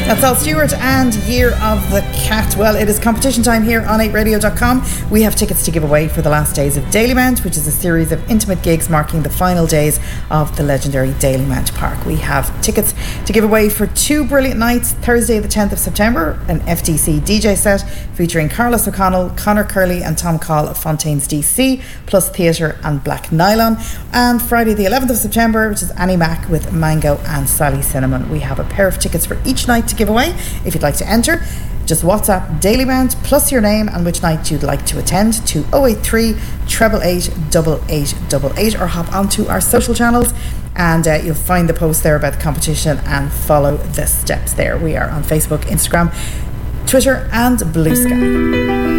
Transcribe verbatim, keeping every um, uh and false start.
That's Al Stewart and Year of the Cat. Well, it is competition time here on eight radio dot com. We have tickets to give away for the last days of Dailymount, which is a series of intimate gigs marking the final days of the legendary Dailymount Park. We have tickets to give away for two brilliant nights. Thursday the tenth of September, an F D C D J set featuring Carlos O'Connell, Conor Curley and Tom Call of Fontaines D C, plus theatre and Black Nylon. And Friday the eleventh of September, which is Annie Mac with Mango and Sally Cinnamon. We have a pair of tickets for each night to give away. If you'd like to enter, just WhatsApp Dailymount plus your name and which night you'd like to attend to oh eight three, eight eight eight, eight eight eight eight, or hop onto our social channels and uh, you'll find the post there about the competition and follow the steps there. We are on Facebook, Instagram, Twitter and Blue Sky.